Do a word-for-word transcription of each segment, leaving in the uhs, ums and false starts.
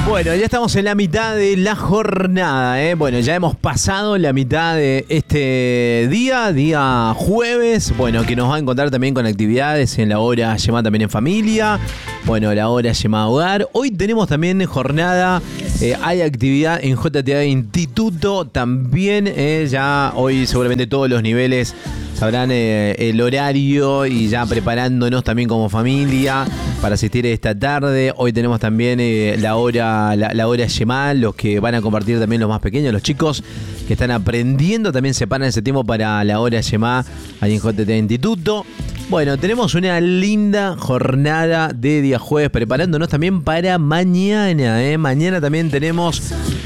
Bueno, ya estamos en la mitad de la jornada, ¿eh? Bueno, ya hemos pasado la mitad de este día, día jueves, bueno, que nos va a encontrar también con actividades en la hora llamada también en familia, bueno, la hora llamada hogar. Hoy tenemos también jornada, eh, hay actividad en J T A Instituto también, eh, ya hoy seguramente todos los niveles sabrán eh, el horario y ya preparándonos también como familia para asistir esta tarde. Hoy tenemos también eh, la hora la, la hora Yemal, los que van a compartir también los más pequeños, los chicos que están aprendiendo, también se paran ese tiempo para la hora Yemal ahí en J T A Instituto. Bueno, tenemos una linda jornada de día jueves preparándonos también para mañana, ¿eh? Mañana también tenemos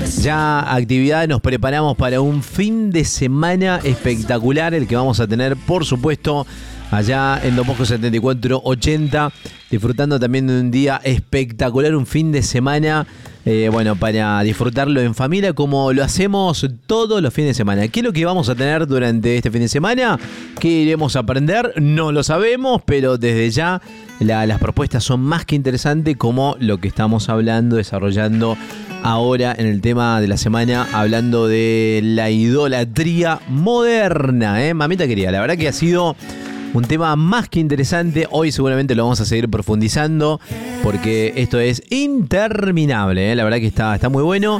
ya actividad, nos preparamos para un fin de semana espectacular, el que vamos a tener, por supuesto, allá en Don Bosco setenta y cuatro ochenta, disfrutando también de un día espectacular, un fin de semana, eh, bueno, para disfrutarlo en familia como lo hacemos todos los fines de semana. ¿Qué es lo que vamos a tener durante este fin de semana? ¿Qué iremos a aprender? No lo sabemos, pero desde ya la, las propuestas son más que interesantes, como lo que estamos hablando, desarrollando ahora en el tema de la semana, hablando de la idolatría moderna, ¿eh? Mamita querida, la verdad que ha sido un tema más que interesante. Hoy seguramente lo vamos a seguir profundizando porque esto es interminable, ¿eh? La verdad que está, está muy bueno.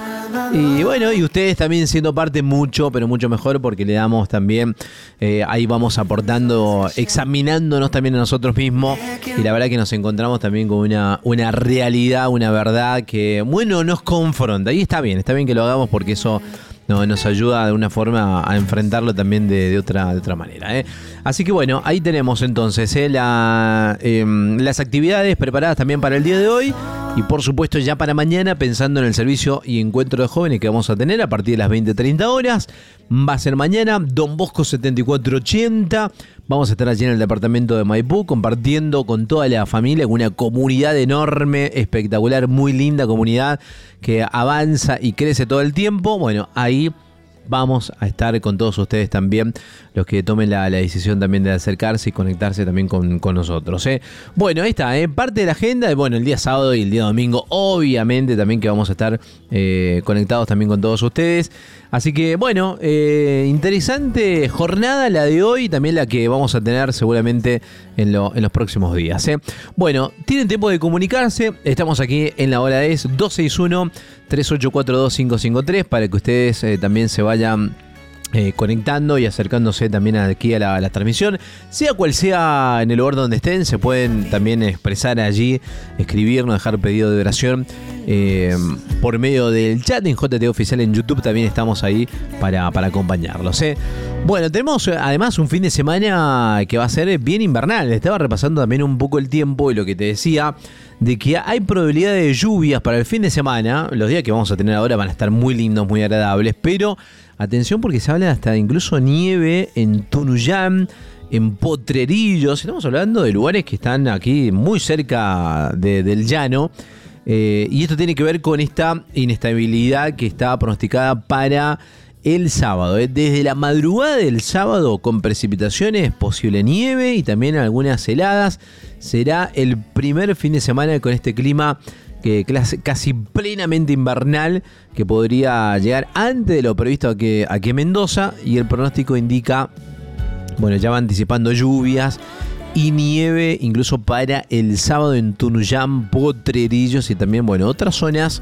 Y bueno, y ustedes también siendo parte mucho, pero mucho mejor, porque le damos también, eh, ahí vamos aportando, examinándonos también a nosotros mismos. Y la verdad que nos encontramos también con una, una realidad, una verdad que, bueno, nos confronta. Y está bien, está bien que lo hagamos porque eso No, nos ayuda de una forma a enfrentarlo también de, de, otra, de otra manera, ¿eh? Así que bueno, ahí tenemos entonces ¿eh? la, eh, las actividades preparadas también para el día de hoy. Y por supuesto ya para mañana, pensando en el servicio y encuentro de jóvenes que vamos a tener a partir de las veinte treinta horas. Va a ser mañana, Don Bosco setenta y cuatro ochenta. Vamos a estar allí en el departamento de Maipú compartiendo con toda la familia, con una comunidad enorme, espectacular, muy linda comunidad que avanza y crece todo el tiempo. Bueno, ahí vamos a estar con todos ustedes también, los que tomen la, la decisión también de acercarse y conectarse también con, con nosotros, ¿eh? Bueno, ahí está, ¿eh? Parte de la agenda, bueno, el día sábado y el día domingo, obviamente también que vamos a estar eh, conectados también con todos ustedes. Así que, bueno, eh, interesante jornada la de hoy y también la que vamos a tener seguramente en, lo, en los próximos días, ¿eh? Bueno, tienen tiempo de comunicarse. Estamos aquí en la hora es dos seis uno, tres ocho cuatro dos, cinco cinco tres para que ustedes eh, también se vayan Eh, conectando y acercándose también aquí a la, a la transmisión, sea cual sea en el lugar donde estén, se pueden también expresar allí, escribirnos, dejar pedido de oración eh, por medio del chat en J T Oficial en YouTube, también estamos ahí para, para acompañarlos, ¿eh? Bueno, tenemos además un fin de semana que va a ser bien invernal. Estaba repasando también un poco el tiempo y lo que te decía de que hay probabilidad de lluvias para el fin de semana. Los días que vamos a tener ahora van a estar muy lindos, muy agradables, pero atención porque se habla hasta incluso nieve en Tunuyán, en Potrerillos. Estamos hablando de lugares que están aquí muy cerca de, del llano. Eh, y esto tiene que ver con esta inestabilidad que está pronosticada para el sábado, ¿eh? Desde la madrugada del sábado con precipitaciones, posible nieve y también algunas heladas. Será el primer fin de semana con este clima que casi plenamente invernal que podría llegar antes de lo previsto aquí, aquí en Mendoza, y el pronóstico indica, bueno, ya va anticipando lluvias y nieve incluso para el sábado en Tunuyán, Potrerillos y también, bueno, otras zonas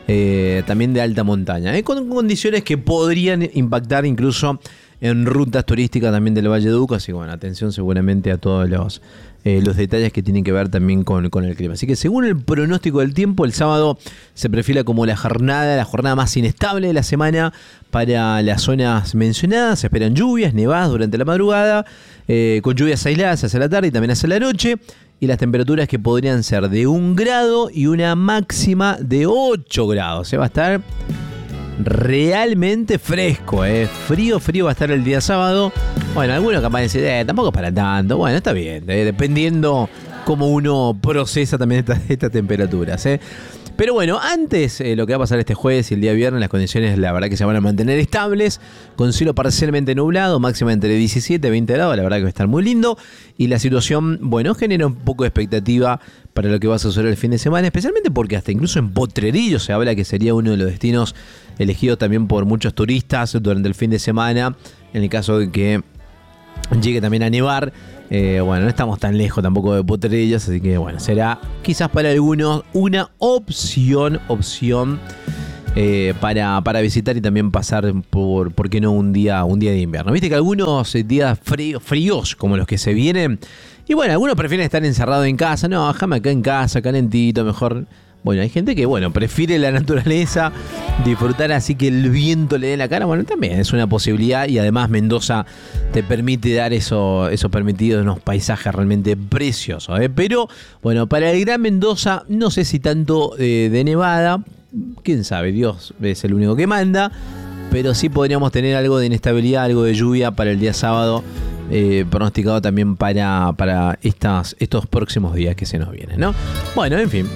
eh, también de alta montaña, ¿eh? Con condiciones que podrían impactar incluso en rutas turísticas también del Valle de Uco. Así que bueno, atención seguramente a todos los Eh, los detalles que tienen que ver también con, con el clima. Así que según el pronóstico del tiempo, el sábado se perfila como la jornada, la jornada más inestable de la semana para las zonas mencionadas. Se esperan lluvias, nevadas durante la madrugada, eh, con lluvias aisladas hacia la tarde y también hacia la noche. Y las temperaturas que podrían ser de un grado y una máxima de ocho grados. Se va a estar realmente fresco, ¿eh? Frío, frío va a estar el día sábado. Bueno, algunos capaz de decir, eh, tampoco es para tanto. Bueno, está bien, ¿eh? Dependiendo cómo uno procesa también estas, estas temperaturas, ¿eh? Pero bueno, antes eh, lo que va a pasar este jueves y el día viernes, las condiciones la verdad que se van a mantener estables, con cielo parcialmente nublado, máxima entre diecisiete y veinte grados, la verdad que va a estar muy lindo. Y la situación, bueno, genera un poco de expectativa para lo que va a suceder el fin de semana, especialmente porque hasta incluso en Potrerillo se habla que sería uno de los destinos elegidos también por muchos turistas durante el fin de semana, en el caso de que llegue también a nevar. Eh, bueno, no estamos tan lejos tampoco de Potrerillos, así que bueno, será quizás para algunos una opción, opción eh, para, para visitar y también pasar por, ¿por qué no? Un día, un día de invierno. Viste que algunos días frío, fríos, como los que se vienen, y bueno, algunos prefieren estar encerrados en casa. No, déjame acá en casa, calentito, mejor. Bueno, hay gente que, bueno, prefiere la naturaleza, disfrutar así que el viento le dé en la cara. Bueno, también es una posibilidad y además Mendoza te permite dar eso, eso permitido, unos paisajes realmente preciosos, ¿eh? Pero, bueno, para el Gran Mendoza, no sé si tanto eh, de nevada, quién sabe, Dios es el único que manda, pero sí podríamos tener algo de inestabilidad, algo de lluvia para el día sábado, eh, pronosticado también para, para estas, estos próximos días que se nos vienen, ¿no? Bueno, en fin.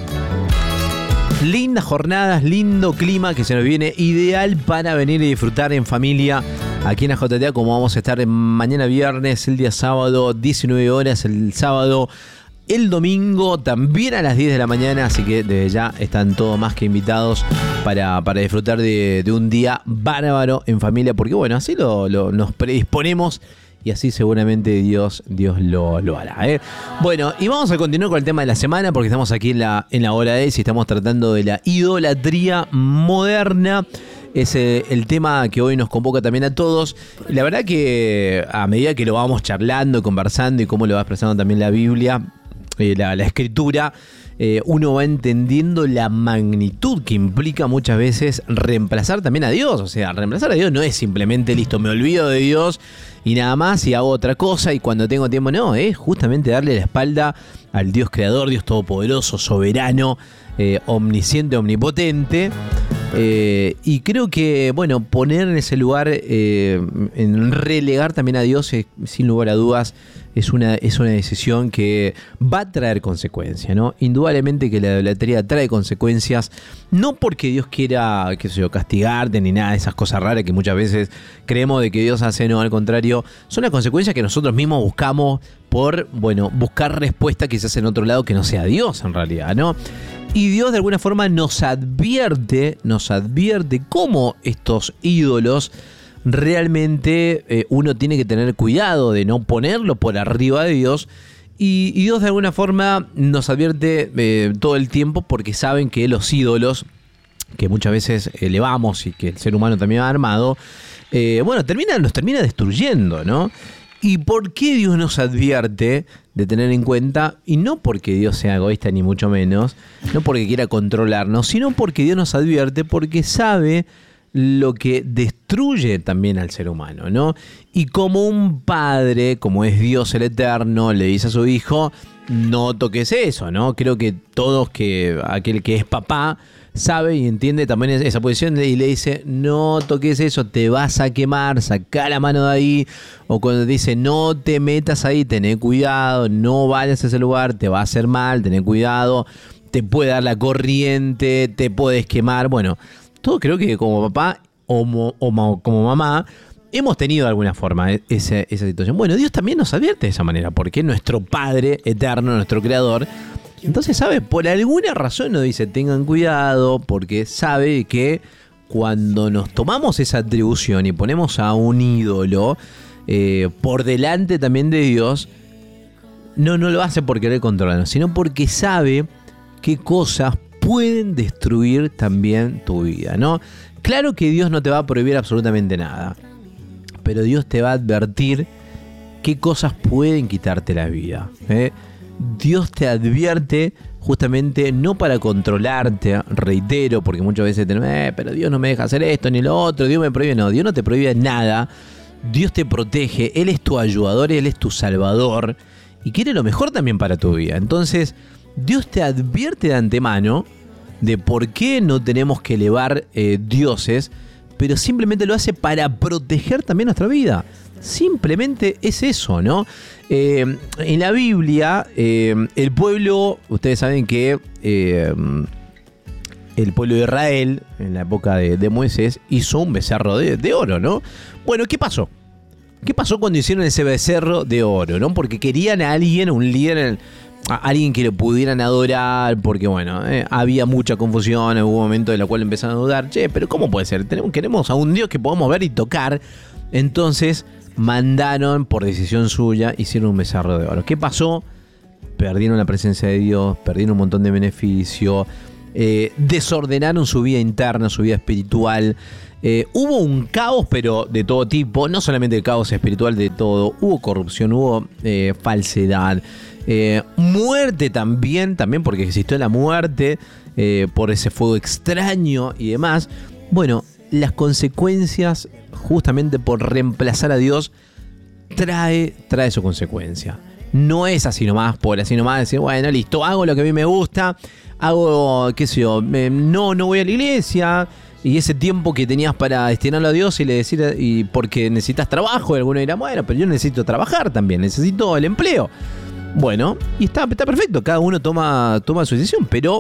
Lindas jornadas, lindo clima que se nos viene, ideal para venir y disfrutar en familia aquí en la J T A, como vamos a estar mañana viernes, el día sábado, diecinueve horas, el sábado, el domingo también a las diez de la mañana, así que desde ya están todos más que invitados para, para disfrutar de, de un día bárbaro en familia, porque bueno, así lo, lo, nos predisponemos. Y así seguramente Dios, Dios lo, lo hará, ¿eh? Bueno, y vamos a continuar con el tema de la semana, porque estamos aquí en la, en la hora de y estamos tratando de la idolatría moderna. Es eh, el tema que hoy nos convoca también a todos. La verdad que a medida que lo vamos charlando, conversando y cómo lo va expresando también la Biblia, eh, la, la escritura, eh, uno va entendiendo la magnitud que implica muchas veces reemplazar también a Dios. O sea, reemplazar a Dios no es simplemente listo, me olvido de Dios y nada más y hago otra cosa y cuando tengo tiempo, no, es justamente darle la espalda al Dios creador, Dios todopoderoso, soberano, eh, omnisciente, omnipotente. Eh, y creo que, bueno, poner en ese lugar, eh, en relegar también a Dios, eh, sin lugar a dudas, es una, es una decisión que va a traer consecuencias, ¿no? Indudablemente que la idolatría trae consecuencias, no porque Dios quiera, qué sé yo, castigarte ni nada de esas cosas raras que muchas veces creemos de que Dios hace, no, al contrario, son las consecuencias que nosotros mismos buscamos por, bueno, buscar respuesta quizás en otro lado que no sea Dios en realidad, ¿no? Y Dios de alguna forma nos advierte, nos advierte cómo estos ídolos realmente eh, uno tiene que tener cuidado de no ponerlo por arriba de Dios. Y, y Dios de alguna forma nos advierte eh, todo el tiempo porque saben que los ídolos, que muchas veces elevamos y que el ser humano también ha armado, eh, bueno, termina, nos termina destruyendo, ¿no? ¿Y por qué Dios nos advierte de tener en cuenta? Y no porque Dios sea egoísta ni mucho menos, no porque quiera controlarnos, sino porque Dios nos advierte porque sabe lo que destruye también al ser humano, ¿no? Y como un padre, como es Dios el Eterno, le dice a su hijo, no toques eso, ¿no? Creo que todos, que aquel que es papá, sabe y entiende también esa posición y le dice, no toques eso, te vas a quemar, saca la mano de ahí. O cuando dice, no te metas ahí, tené cuidado, no vayas a ese lugar, te va a hacer mal, tené cuidado, te puede dar la corriente, te puedes quemar. Bueno, todo creo que como papá o, mo, o mo, como mamá hemos tenido de alguna forma esa, esa situación. Bueno, Dios también nos advierte de esa manera, porque nuestro Padre eterno, nuestro Creador, entonces sabe, por alguna razón nos dice, tengan cuidado, porque sabe que cuando nos tomamos esa atribución y ponemos a un ídolo eh, por delante también de Dios, no, no lo hace por querer controlarnos, sino porque sabe qué cosas pueden destruir también tu vida, ¿no? Claro que Dios no te va a prohibir absolutamente nada, pero Dios te va a advertir qué cosas pueden quitarte la vida, ¿eh? Dios te advierte justamente no para controlarte, reitero, porque muchas veces tenemos, eh, pero Dios no me deja hacer esto ni lo otro, Dios me prohíbe. No, Dios no te prohíbe nada, Dios te protege, Él es tu ayudador, Él es tu salvador y quiere lo mejor también para tu vida. Entonces, Dios te advierte de antemano de por qué no tenemos que elevar eh, dioses, pero simplemente lo hace para proteger también nuestra vida. Simplemente es eso, ¿no? Eh, en la Biblia, eh, el pueblo, ustedes saben que eh, el pueblo de Israel, en la época de, de Moisés, hizo un becerro de, de oro, ¿no? Bueno, ¿qué pasó? ¿Qué pasó cuando hicieron ese becerro de oro, no? Porque querían a alguien, un líder, a alguien que lo pudieran adorar, porque bueno, eh, había mucha confusión, hubo un momento en el cual empezaron a dudar, che, pero ¿cómo puede ser? Tenemos, queremos a un Dios que podamos ver y tocar. Entonces mandaron, por decisión suya, hicieron un becerro de oro. ¿Qué pasó? Perdieron la presencia de Dios, perdieron un montón de beneficios, eh, desordenaron su vida interna, su vida espiritual. Eh, hubo un caos, pero de todo tipo, no solamente el caos espiritual, de todo. Hubo corrupción, hubo eh, falsedad, eh, muerte también, también porque existió la muerte eh, por ese fuego extraño y demás. Bueno, las consecuencias, justamente por reemplazar a Dios, trae, trae su consecuencia. No es así nomás, por así nomás decir, bueno, listo, hago lo que a mí me gusta, hago, qué sé yo, eh, no, no voy a la iglesia, y ese tiempo que tenías para destinarlo a Dios y le decir, y porque necesitas trabajo, y alguno dirá, bueno, pero yo necesito trabajar también, necesito el empleo. Bueno, y está, está perfecto, cada uno toma, toma su decisión, pero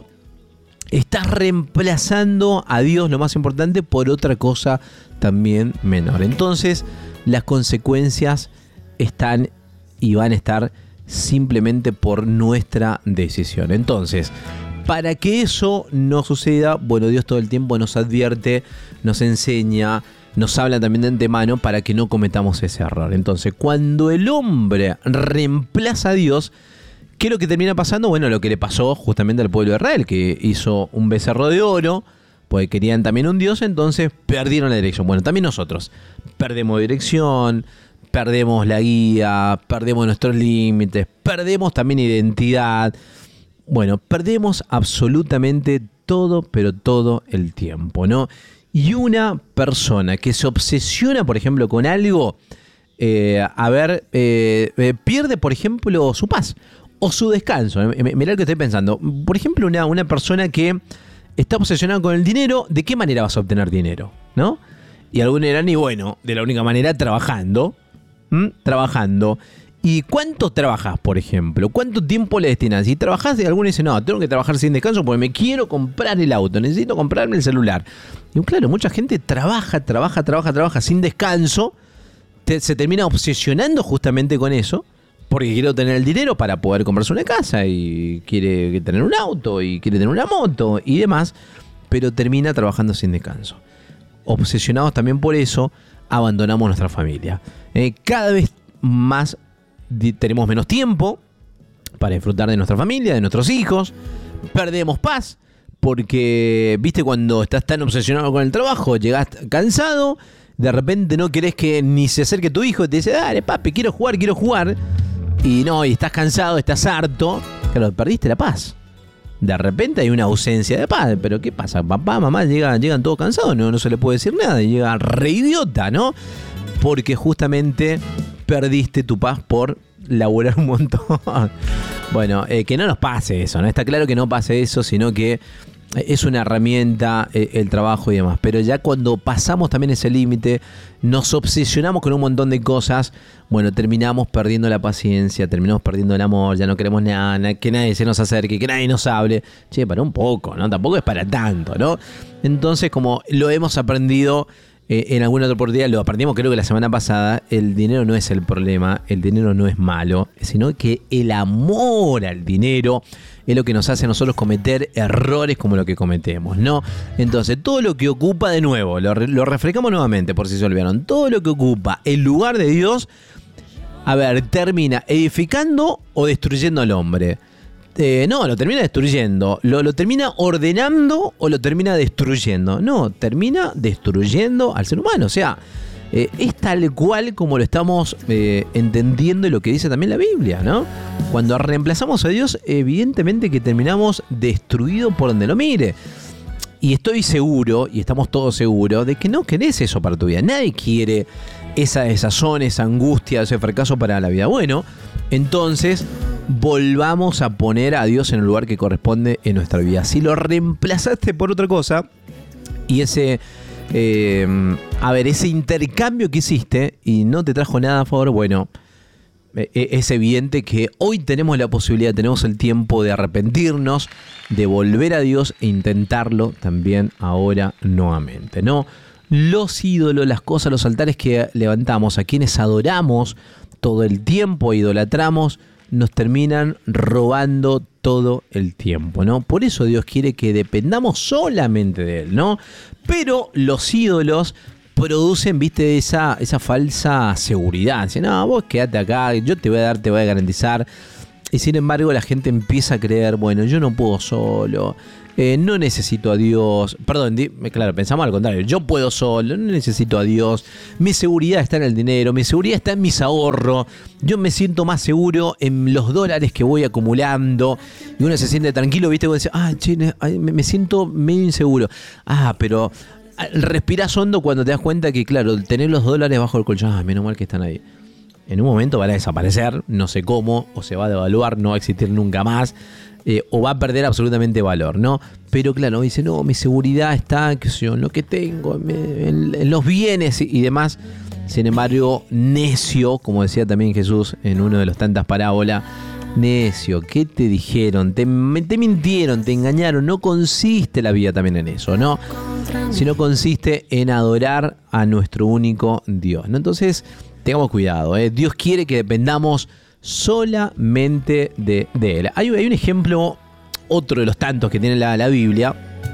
estás reemplazando a Dios, lo más importante, por otra cosa también menor. Entonces, las consecuencias están y van a estar simplemente por nuestra decisión. Entonces, para que eso no suceda, bueno, Dios todo el tiempo nos advierte, nos enseña, nos habla también de antemano para que no cometamos ese error. Entonces, cuando el hombre reemplaza a Dios, ¿qué es lo que termina pasando? Bueno, lo que le pasó justamente al pueblo de Israel, que hizo un becerro de oro, pues querían también un Dios, entonces perdieron la dirección. Bueno, también nosotros perdemos dirección, perdemos la guía, perdemos nuestros límites, perdemos también identidad. Bueno, perdemos absolutamente todo, pero todo el tiempo, ¿no? Y una persona que se obsesiona, por ejemplo, con algo, eh, a ver, eh, eh, pierde, por ejemplo, su paz o su descanso. Mirá lo que estoy pensando. Por ejemplo, una, una persona que está obsesionada con el dinero, ¿de qué manera vas a obtener dinero? ¿No? Y algunos dirán, y bueno, de la única manera, trabajando. ¿Mm? Trabajando. ¿Y cuánto trabajas, por ejemplo? ¿Cuánto tiempo le destinas? Si trabajás, algunos dicen, no, tengo que trabajar sin descanso porque me quiero comprar el auto, necesito comprarme el celular. Y claro, mucha gente trabaja, trabaja, trabaja, trabaja sin descanso, te, se termina obsesionando justamente con eso, porque quiere tener el dinero para poder comprarse una casa y quiere tener un auto y quiere tener una moto y demás, pero termina trabajando sin descanso. Obsesionados también por eso, abandonamos nuestra familia. Eh, cada vez más tenemos menos tiempo para disfrutar de nuestra familia, de nuestros hijos, perdemos paz, porque, viste, cuando estás tan obsesionado con el trabajo, llegás cansado, de repente no querés que ni se acerque tu hijo y te dice, dale papi, quiero jugar, quiero jugar, y no, y estás cansado, estás harto, claro, perdiste la paz. De repente hay una ausencia de paz, pero ¿qué pasa? Papá, mamá llegan, llegan todos cansados, no, no se le puede decir nada, y llega re idiota, ¿no? Porque justamente perdiste tu paz por laburar un montón. Bueno, eh, que no nos pase eso, ¿no? Está claro que no pase eso, sino que es una herramienta eh, el trabajo y demás. Pero ya cuando pasamos también ese límite, nos obsesionamos con un montón de cosas, bueno, terminamos perdiendo la paciencia, terminamos perdiendo el amor, ya no queremos nada, que nadie se nos acerque, que nadie nos hable. Che, para un poco, ¿no? Tampoco es para tanto, ¿no? Entonces, como lo hemos aprendido Eh, en alguna otra oportunidad, lo aprendimos creo que la semana pasada, el dinero no es el problema, el dinero no es malo, sino que el amor al dinero es lo que nos hace a nosotros cometer errores como lo que cometemos, ¿no? Entonces, todo lo que ocupa, de nuevo, lo, lo refrescamos nuevamente por si se olvidaron, todo lo que ocupa el lugar de Dios, a ver, termina edificando o destruyendo al hombre. Eh, no, lo termina destruyendo. Lo, lo termina ordenando o lo termina destruyendo. No, termina destruyendo al ser humano. O sea, eh, es tal cual como lo estamos eh, entendiendo y lo que dice también la Biblia, ¿no? Cuando reemplazamos a Dios, evidentemente que terminamos destruidos por donde lo mire. Y estoy seguro, y estamos todos seguros, de que no querés eso para tu vida. Nadie quiere esa desazón, esa angustia, ese fracaso para la vida. Bueno, entonces volvamos a poner a Dios en el lugar que corresponde en nuestra vida. Si lo reemplazaste por otra cosa y ese, eh, a ver, ese intercambio que hiciste y no te trajo nada a favor, bueno, es evidente que hoy tenemos la posibilidad, tenemos el tiempo de arrepentirnos, de volver a Dios e intentarlo también ahora nuevamente, ¿no? Los ídolos, las cosas, los altares que levantamos, a quienes adoramos todo el tiempo e idolatramos, nos terminan robando todo el tiempo, ¿no? Por eso Dios quiere que dependamos solamente de Él, ¿no? Pero los ídolos producen, viste, esa, esa falsa seguridad. Dicen, no, vos quédate acá, yo te voy a dar, te voy a garantizar. Y sin embargo la gente empieza a creer, bueno, yo no puedo solo, eh, no necesito a Dios. Perdón, di, claro, pensamos al contrario, yo puedo solo, no necesito a Dios. Mi seguridad está en el dinero, mi seguridad está en mis ahorros. Yo me siento más seguro en los dólares que voy acumulando. Y uno se siente tranquilo, viste, vos decís, ah, che, me, me siento medio inseguro. Ah, pero respirás hondo cuando te das cuenta que, claro, tener los dólares bajo el colchón, ah, menos mal que están ahí. En un momento van a desaparecer, no sé cómo, o se va a devaluar, no va a existir nunca más, eh, o va a perder absolutamente valor, ¿no? Pero claro, dice, no, mi seguridad está, qué sé yo, en lo que tengo, en, en los bienes y demás. Sin embargo, necio, como decía también Jesús en uno de los tantas parábolas, necio, ¿qué te dijeron? Te, te mintieron, te engañaron. No consiste la vida también en eso, ¿no? Sino consiste en adorar a nuestro único Dios, ¿no? Entonces, tengamos cuidado, ¿eh? Dios quiere que dependamos solamente de, de Él. Hay, hay un ejemplo, otro de los tantos que tiene la, la Biblia.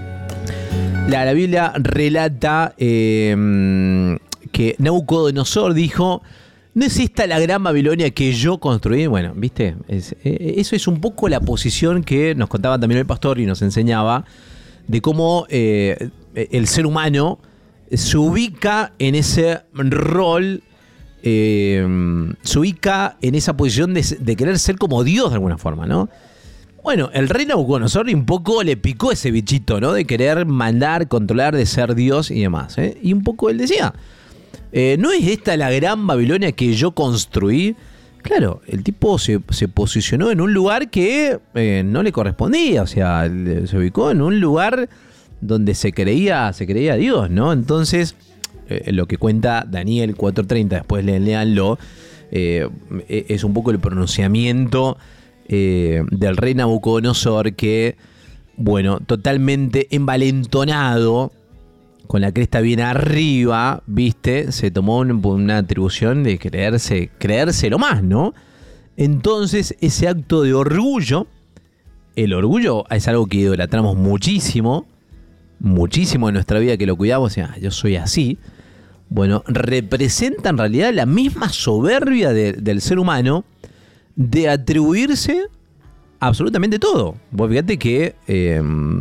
La, la Biblia relata eh, que Nabucodonosor dijo, ¿no es esta la gran Babilonia que yo construí? Bueno, ¿viste? Es, eh, eso es un poco la posición que nos contaba también el pastor y nos enseñaba de cómo eh, el ser humano se ubica en ese rol, eh, se ubica en esa posición de, de querer ser como Dios de alguna forma, ¿no? Bueno, el rey Nabucodonosor un poco le picó ese bichito, ¿no? De querer mandar, controlar, de ser Dios y demás, ¿eh? Y un poco él decía, eh, ¿no es esta la gran Babilonia que yo construí? Claro, el tipo se, se posicionó en un lugar que eh, no le correspondía, o sea, se ubicó en un lugar donde se creía, se creía Dios, ¿no? Entonces, eh, lo que cuenta Daniel cuatro treinta, después léanlo, eh, es un poco el pronunciamiento eh, del rey Nabucodonosor que, bueno, totalmente envalentonado, con la cresta bien arriba, viste, se tomó un, una atribución de creerse, creérselo más, ¿no? Entonces, ese acto de orgullo, el orgullo es algo que idolatramos muchísimo, muchísimo en nuestra vida, que lo cuidamos, y, ah, yo soy así. Bueno, representa en realidad la misma soberbia de, del ser humano de atribuirse absolutamente todo. Vos fíjate que eh,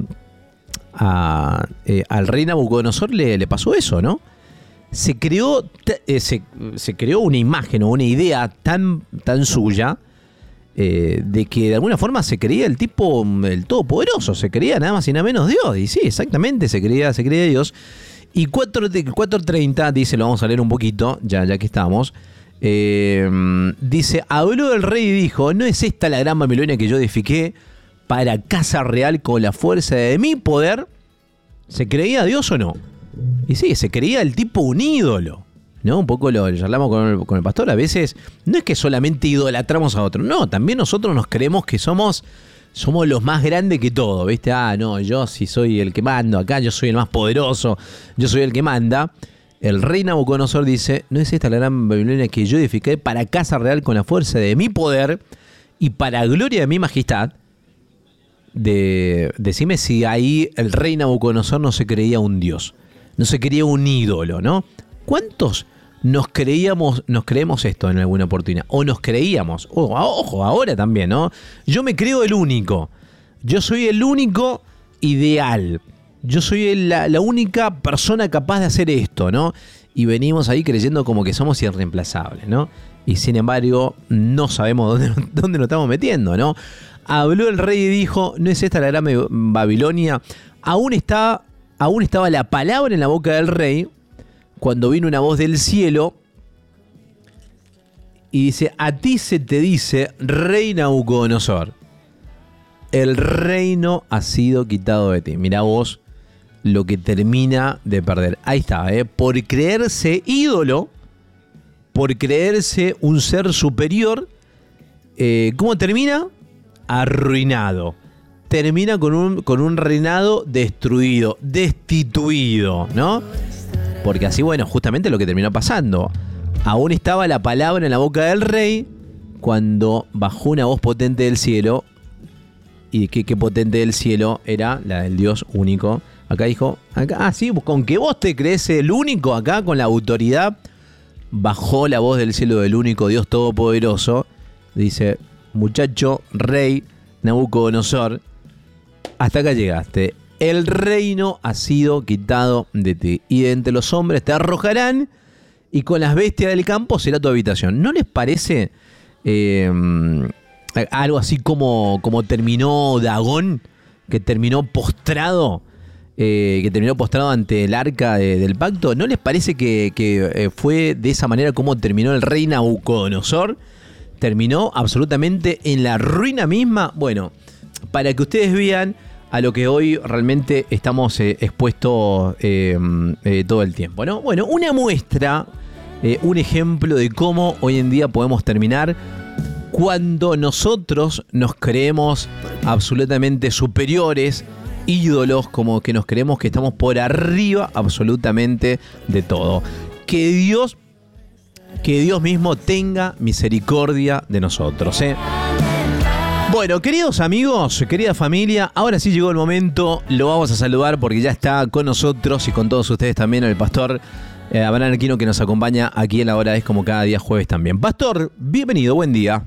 a, eh, al rey Nabucodonosor le, le pasó eso, ¿no? Se creó, eh, se, se creó una imagen o una idea tan, tan suya eh, de que de alguna forma se creía el tipo, el todopoderoso, se creía nada más y nada menos Dios. Y sí, exactamente, se creía, se creía Dios. Y cuatro treinta dice, lo vamos a leer un poquito, ya, ya que estamos. Eh, dice, habló el rey y dijo, ¿no es esta la gran Babilonia que yo edifiqué para casa real con la fuerza de mi poder? ¿Se creía Dios o no? Y sí, se creía el tipo un ídolo, ¿no? Un poco lo charlamos con el, con el pastor. A veces no es que solamente idolatramos a otro, no, también nosotros nos creemos que somos, somos los más grandes que todo, ¿viste? Ah, no, yo sí soy el que mando acá, yo soy el más poderoso, yo soy el que manda. El rey Nabucodonosor dice, ¿no es esta la gran Babilonia que yo edifiqué para casa real con la fuerza de mi poder y para gloria de mi majestad? De, decime si ahí el rey Nabucodonosor no se creía un dios, no se creía un ídolo, ¿no? ¿Cuántos nos creíamos, nos creemos esto en alguna oportunidad? O nos creíamos, oh, ojo, ahora también, ¿no? Yo me creo el único, yo soy el único ideal. Yo soy la, la única persona capaz de hacer esto, ¿no? Y venimos ahí creyendo como que somos irreemplazables, ¿no? Y sin embargo, no sabemos dónde, dónde nos estamos metiendo, ¿no? Habló el rey y dijo, ¿no es esta la gran Babilonia? Aún, está, aún estaba la palabra en la boca del rey cuando vino una voz del cielo y dice, a ti se te dice, rey Nabucodonosor, el reino ha sido quitado de ti. Mirá vos lo que termina de perder. Ahí está, ¿eh? Por creerse ídolo, por creerse un ser superior, eh, ¿cómo termina? Arruinado. Termina con un, con un reinado destruido, destituido, ¿no? Porque así, bueno, justamente lo que terminó pasando. Aún estaba la palabra en la boca del rey cuando bajó una voz potente del cielo. ¿Y qué, qué potente del cielo? Era la del Dios único. Acá dijo, acá, ah, sí, con que vos te crees el único acá, con la autoridad, bajó la voz del cielo del único Dios todopoderoso. Dice, muchacho, rey Nabucodonosor, hasta acá llegaste. El reino ha sido quitado de ti. Y de entre los hombres te arrojarán y con las bestias del campo será tu habitación. ¿No les parece eh, algo así como, como terminó Dagón? Que terminó postrado. Eh, que terminó postrado ante el arca de, del pacto. ¿No les parece que, que eh, fue de esa manera como terminó el rey Nabucodonosor? Terminó absolutamente en la ruina misma. Bueno, para que ustedes vean a lo que hoy realmente estamos eh, expuestos eh, eh, todo el tiempo, ¿no? Bueno, una muestra, eh, un ejemplo de cómo hoy en día podemos terminar cuando nosotros nos creemos absolutamente superiores, ídolos, como que nos creemos que estamos por arriba absolutamente de todo. Que Dios, que Dios mismo tenga misericordia de nosotros, ¿eh? Bueno, queridos amigos, querida familia, ahora sí llegó el momento, lo vamos a saludar porque ya está con nosotros y con todos ustedes también el pastor eh, Abraham Aquino, que nos acompaña aquí en La Hora Es, como cada día jueves también. Pastor, bienvenido, buen día.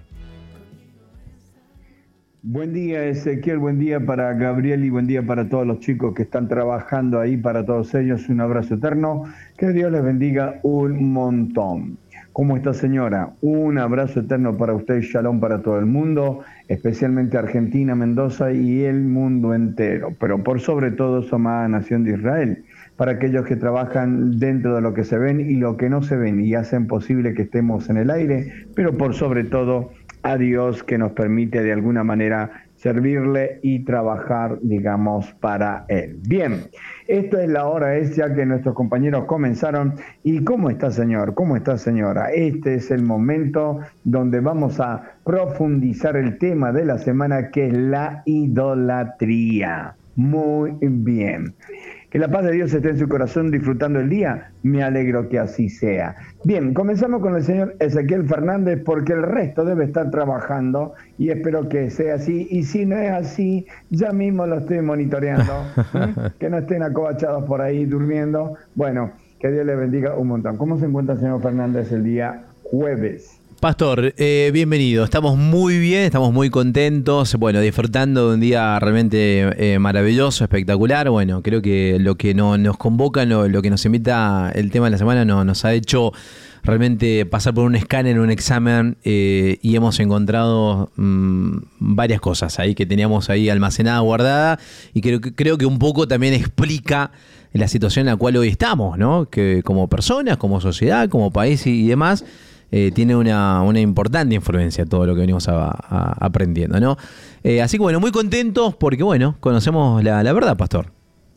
Buen día, Ezequiel, buen día para Gabriel y buen día para todos los chicos que están trabajando ahí, para todos ellos un abrazo eterno, que Dios les bendiga un montón. ¿Cómo está, señora? Un abrazo eterno para usted, shalom para todo el mundo, especialmente Argentina, Mendoza y el mundo entero, pero por sobre todo su amada nación de Israel, para aquellos que trabajan dentro de lo que se ven y lo que no se ven y hacen posible que estemos en el aire, pero por sobre todo a Dios, que nos permite de alguna manera servirle y trabajar, digamos, para Él. Bien, esto es La Hora Es, ya que nuestros compañeros comenzaron. ¿Y cómo está, señor? ¿Cómo está, señora? Este es el momento donde vamos a profundizar el tema de la semana, que es la idolatría. Muy bien. Que la paz de Dios esté en su corazón disfrutando el día. Me alegro que así sea. Bien, comenzamos con el señor Ezequiel Fernández, porque el resto debe estar trabajando y espero que sea así. Y si no es así, ya mismo lo estoy monitoreando. ¿eh? Que no estén acobachados por ahí durmiendo. Bueno, que Dios les bendiga un montón. ¿Cómo se encuentra el señor Fernández el día jueves? Pastor, eh, bienvenido. Estamos muy bien, estamos muy contentos, bueno, disfrutando de un día realmente eh, maravilloso, espectacular. Bueno, creo que lo que no, nos convoca, lo, lo que nos invita el tema de la semana, no, nos ha hecho realmente pasar por un escáner, un examen, eh, y hemos encontrado mmm, varias cosas ahí que teníamos ahí almacenada, guardada, y creo, creo que un poco también explica la situación en la cual hoy estamos, ¿no? Que como personas, como sociedad, como país y, y demás, Eh, tiene una, una importante influencia todo lo que venimos a, a, aprendiendo, ¿no? Eh, así que bueno, muy contentos porque, bueno, conocemos la, la verdad, Pastor.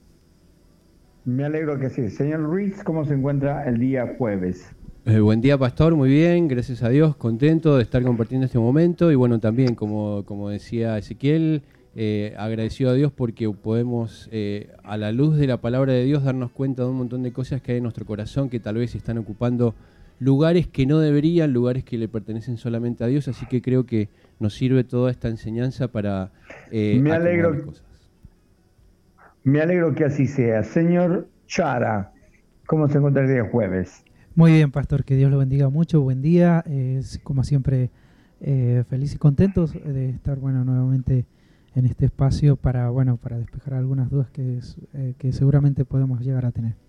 Me alegro que sí. Señor Ruiz, ¿cómo se encuentra el día jueves? Eh, buen día, Pastor, muy bien, gracias a Dios, contento de estar compartiendo este momento y bueno, también, como, como decía Ezequiel, eh, agradecido a Dios porque podemos, eh, a la luz de la palabra de Dios, darnos cuenta de un montón de cosas que hay en nuestro corazón que tal vez están ocupando lugares que no deberían, lugares que le pertenecen solamente a Dios, así que creo que nos sirve toda esta enseñanza para eh, me alegro, cosas. Me alegro que así sea. Señor Chara, ¿cómo se encuentra el día jueves? Muy bien, Pastor, que Dios lo bendiga mucho, buen día, eh, como siempre eh, feliz y contentos de estar, bueno, nuevamente en este espacio para, bueno, para despejar algunas dudas que, es, eh, que seguramente podemos llegar a tener.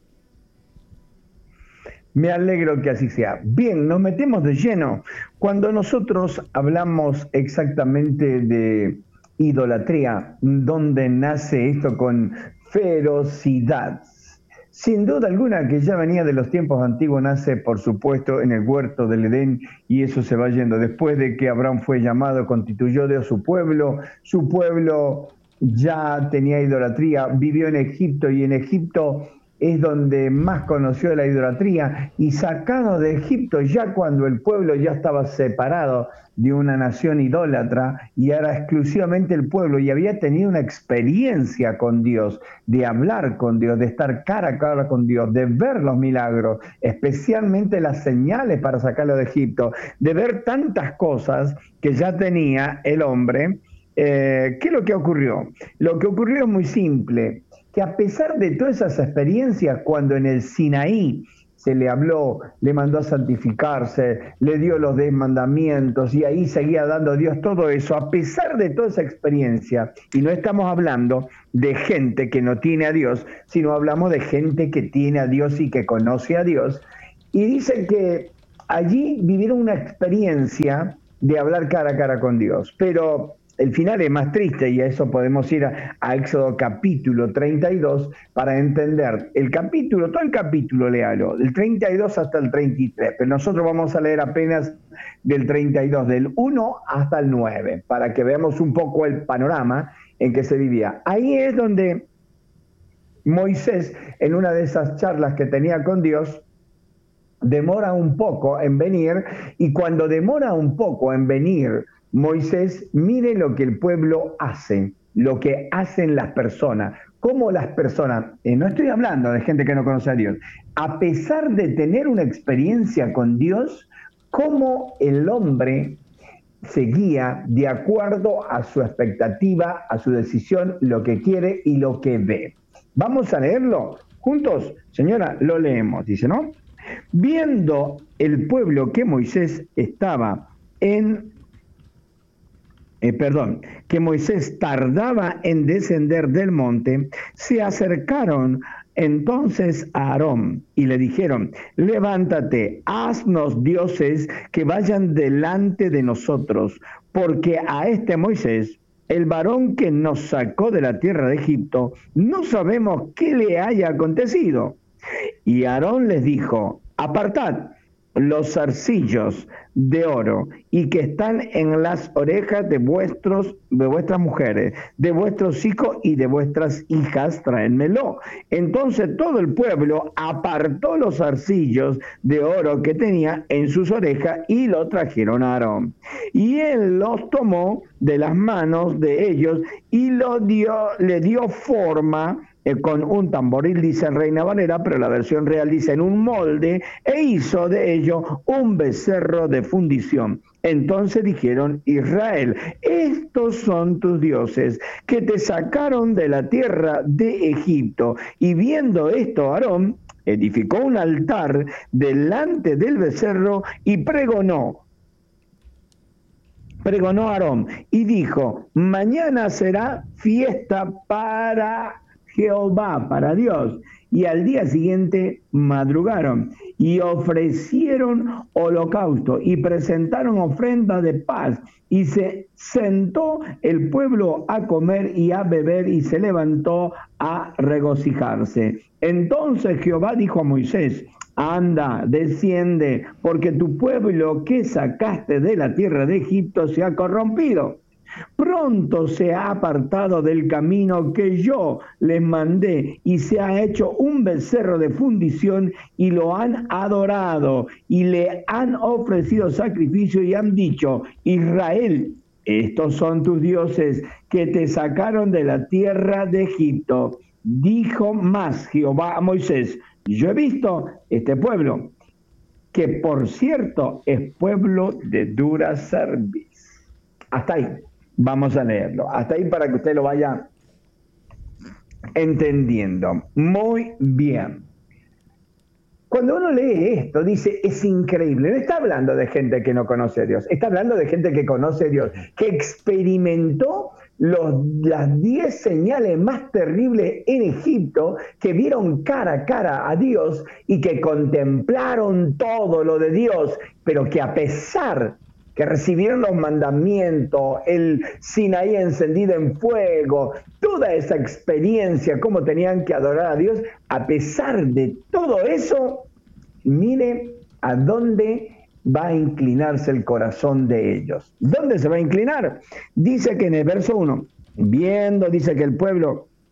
Me alegro que así sea. Bien, nos metemos de lleno. Cuando nosotros hablamos exactamente de idolatría, ¿dónde nace esto con ferocidad? Sin duda alguna que ya venía de los tiempos antiguos, nace por supuesto en el huerto del Edén, y eso se va yendo. Después de que Abraham fue llamado, constituyó de su pueblo, su pueblo ya tenía idolatría, vivió en Egipto, y en Egipto es donde más conoció la idolatría, y sacado de Egipto ya cuando el pueblo ya estaba separado de una nación idólatra y era exclusivamente el pueblo y había tenido una experiencia con Dios, de hablar con Dios, de estar cara a cara con Dios, de ver los milagros, especialmente las señales para sacarlo de Egipto, de ver tantas cosas que ya tenía el hombre. Eh, ¿Qué es lo que ocurrió? Lo que ocurrió es muy simple, que a pesar de todas esas experiencias, cuando en el Sinaí se le habló, le mandó a santificarse, le dio los diez mandamientos y ahí seguía dando a Dios todo eso, a pesar de toda esa experiencia, y no estamos hablando de gente que no tiene a Dios, sino hablamos de gente que tiene a Dios y que conoce a Dios, y dicen que allí vivieron una experiencia de hablar cara a cara con Dios, pero el final es más triste, y a eso podemos ir a, a Éxodo capítulo treinta y dos para entender el capítulo, todo el capítulo léalo, del treinta y dos hasta el treinta y tres, pero nosotros vamos a leer apenas del treinta y dos, del uno hasta el nueve, para que veamos un poco el panorama en que se vivía. Ahí es donde Moisés, en una de esas charlas que tenía con Dios, demora un poco en venir, y cuando demora un poco en venir Moisés, mire lo que el pueblo hace, lo que hacen las personas, cómo las personas, eh, no estoy hablando de gente que no conoce a Dios, a pesar de tener una experiencia con Dios, cómo el hombre se guía de acuerdo a su expectativa, a su decisión, lo que quiere y lo que ve. Vamos a leerlo juntos, señora, lo leemos, dice, ¿no? Viendo el pueblo que Moisés estaba en Eh, perdón, que Moisés tardaba en descender del monte, se acercaron entonces a Aarón y le dijeron: levántate, haznos dioses que vayan delante de nosotros, porque a este Moisés, el varón que nos sacó de la tierra de Egipto, no sabemos qué le haya acontecido. Y Aarón les dijo: apartad los zarcillos de oro y que están en las orejas de vuestros de vuestras mujeres, de vuestros hijos y de vuestras hijas, tráenmelo. Entonces todo el pueblo apartó los zarcillos de oro que tenía en sus orejas y lo trajeron a Aarón. Y él los tomó de las manos de ellos y lo dio, le dio forma con un tamboril, dice Reina Valera, pero la versión real dice en un molde, e hizo de ello un becerro de fundición. Entonces dijeron: Israel, estos son tus dioses que te sacaron de la tierra de Egipto. Y viendo esto, Aarón edificó un altar delante del becerro y pregonó. Pregonó Aarón y dijo: mañana será fiesta para Jehová, para Dios. Y al día siguiente madrugaron y ofrecieron holocausto y presentaron ofrenda de paz, y se sentó el pueblo a comer y a beber y se levantó a regocijarse. Entonces Jehová dijo a Moisés: anda, desciende, porque tu pueblo que sacaste de la tierra de Egipto se ha corrompido. Pronto se ha apartado del camino que yo les mandé y se ha hecho un becerro de fundición y lo han adorado y le han ofrecido sacrificio y han dicho: Israel, estos son tus dioses que te sacaron de la tierra de Egipto. Dijo más Jehová a Moisés: yo he visto este pueblo, que por cierto es pueblo de dura cerviz. Hasta ahí. Vamos a leerlo. Hasta ahí para que usted lo vaya entendiendo. Muy bien. Cuando uno lee esto, dice, es increíble. No está hablando de gente que no conoce a Dios. Está hablando de gente que conoce a Dios, que experimentó los, las diez señales más terribles en Egipto, que vieron cara a cara a Dios y que contemplaron todo lo de Dios, pero que a pesar que recibieron los mandamientos, el Sinaí encendido en fuego, toda esa experiencia, cómo tenían que adorar a Dios, a pesar de todo eso, mire a dónde va a inclinarse el corazón de ellos. ¿Dónde se va a inclinar? Dice que en el verso uno, viendo, dice que el pueblo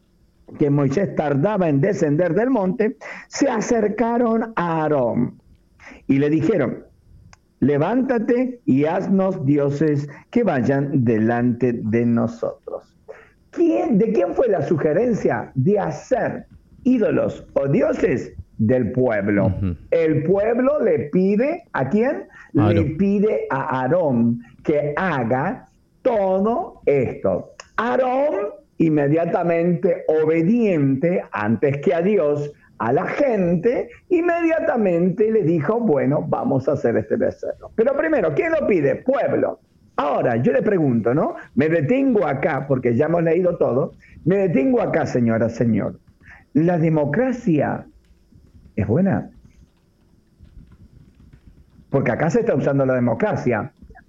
que Moisés tardaba en descender del monte, se acercaron a Aarón y le dijeron: levántate y haznos dioses que vayan delante de nosotros. ¿Quién, ¿De quién fue la sugerencia de hacer ídolos o dioses? Del pueblo. Uh-huh. El pueblo le pide, ¿a quién? Aarón. Le pide a Aarón que haga todo esto. Aarón, inmediatamente obediente, antes que a Dios, a la gente, inmediatamente le dijo: bueno, vamos a hacer este becerro. Pero primero, ¿quién lo pide? Pueblo. Ahora, yo le pregunto, ¿no? Me detengo acá, porque ya hemos leído todo, me detengo acá, señora, señor. La democracia es buena. Porque acá se está usando la democracia